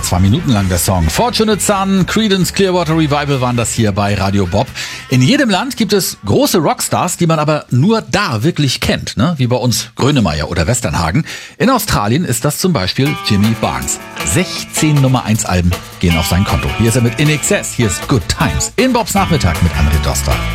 2 Minuten lang der Song. Fortunate Son, Creedence Clearwater Revival waren das hier bei Radio Bob. In jedem Land gibt es große Rockstars, die man aber nur da wirklich kennt, ne? Wie bei uns Grönemeyer oder Westernhagen. In Australien ist das zum Beispiel Jimmy Barnes. 16 Nummer 1 Alben gehen auf sein Konto. Hier ist er mit In Excess, hier ist Good Times. In Bobs Nachmittag mit André Doster.